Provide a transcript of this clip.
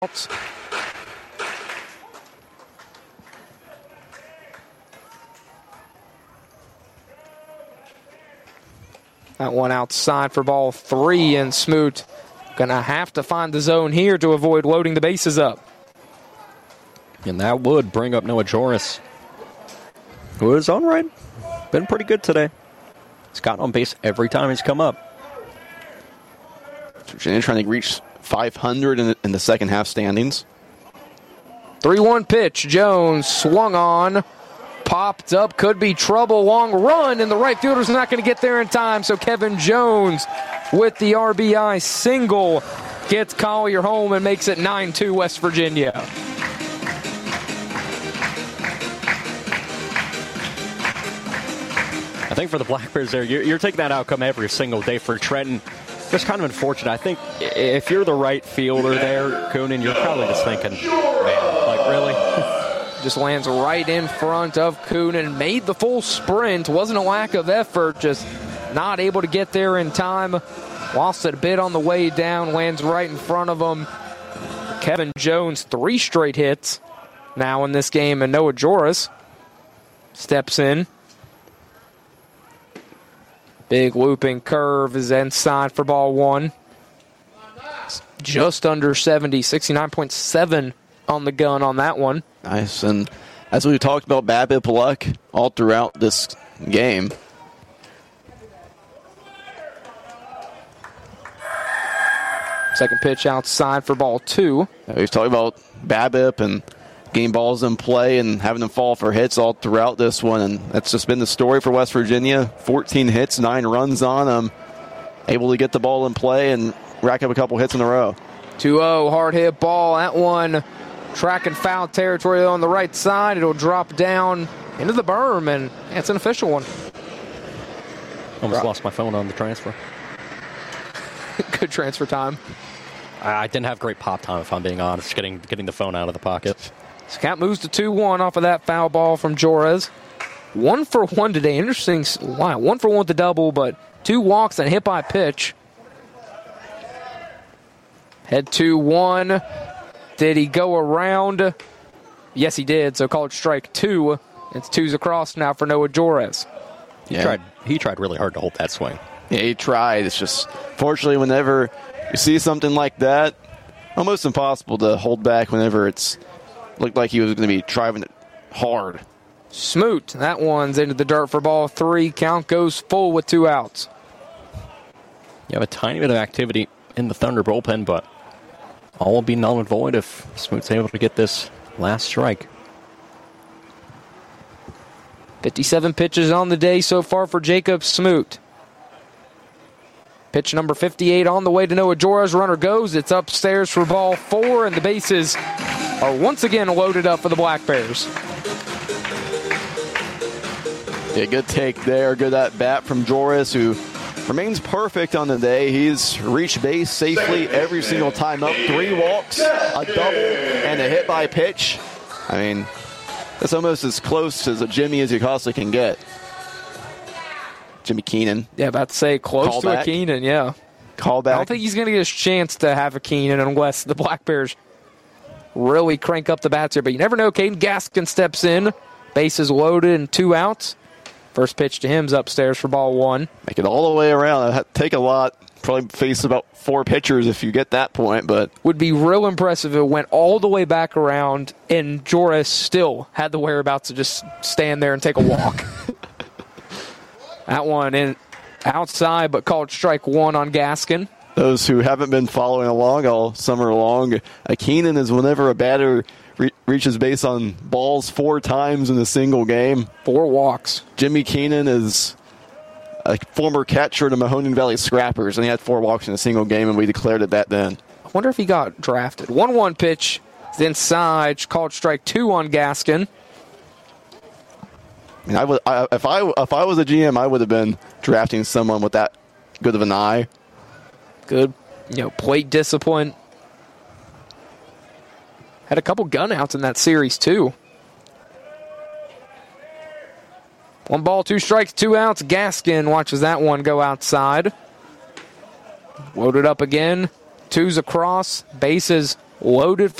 That one outside for ball 3, and Smoot gonna have to find the zone here to avoid loading the bases up. And that would bring up Noah Joris, who is on right. Been pretty good today. He's gotten on base every time he's come up. Virginia trying to reach 500 in the second half standings. 3-1 pitch. Jones swung on. Popped up. Could be trouble. Long run, and the right fielder's not going to get there in time. So Kevin Jones with the RBI single gets Collier home and makes it 9-2 West Virginia. I think for the Black Bears there, you're taking that outcome every single day. For Trenton, it's kind of unfortunate. I think if you're the right fielder there, Coonan, you're probably just thinking, man, like, really? Just lands right in front of Coonan. Made the full sprint. Wasn't a lack of effort, just not able to get there in time. Lost it a bit on the way down. Lands right in front of him. Kevin Jones, 3 straight hits now in this game, and Noah Joris steps in. Big looping curve is inside for ball 1. Just under 70, 69.7 on the gun on that one. Nice. And as we talked about, BABIP luck all throughout this game. Second pitch outside for ball 2. We've talked about BABIP and getting balls in play and having them fall for hits all throughout this one, and that's just been the story for West Virginia. 14 hits, 9 runs on them. Able to get the ball in play and rack up a couple hits in a row. 2-0, hard hit ball. That one tracking foul territory on the right side. It'll drop down into the berm, and it's an official one. Almost lost my phone on the transfer. Good transfer time. I didn't have great pop time, if I'm being honest, getting the phone out of the pocket. So count moves to 2-1 off of that foul ball from Joris. 1 for 1 today. Interesting line. 1 for 1 with the double, but 2 walks and a hit by pitch. Head 2-1. Did he go around? Yes, he did. So called strike 2. It's 2s across now for Noah Joris. He tried really hard to hold that swing. Yeah, he tried. It's just, fortunately, whenever you see something like that, almost impossible to hold back whenever it's looked like he was going to be driving it hard. Smoot, that one's into the dirt for ball 3. Count goes full with 2 outs. You have a tiny bit of activity in the Thunder bullpen, but all will be null and void if Smoot's able to get this last strike. 57 pitches on the day so far for Jacob Smoot. Pitch number 58 on the way to Noah Joris. Runner goes. It's upstairs for ball 4, and the bases are once again loaded up for the Black Bears. Yeah, good take there. Good at bat from Joris, who remains perfect on the day. He's reached base safely every single time up. 3 walks, a double, and a hit by pitch. I mean, that's almost as close as a Jimmy as you possibly can get. Jimmy Keenan. Yeah, about to say close to a Keenan, yeah. Callback. I don't think he's going to get a chance to have a Keenan unless the Black Bears really crank up the bats here. But you never know. Caden Gaskin steps in. Bases loaded and 2 outs. First pitch to him's upstairs for ball 1. Make it all the way around. It'd take a lot. Probably face about 4 pitchers if you get that point. But would be real impressive if it went all the way back around and Joris still had the whereabouts to just stand there and take a walk. That one in outside, but called strike 1 on Gaskin. Those who haven't been following along all summer long, a Keenan is whenever a batter reaches base on balls 4 times in a single game. 4 walks. Jimmy Keenan is a former catcher to Mahoning Valley Scrappers, and he had 4 walks in a single game, and we declared it that then. I wonder if he got drafted. 1-1 pitch is inside, called strike 2 on Gaskin. I mean, if I was a GM, I would have been drafting someone with that good of an eye. Good, plate discipline. Had a couple gun outs in that series too. 1 ball, 2 strikes, 2 outs. Gaskin watches that one go outside. Loaded up again. 2s across. Bases loaded for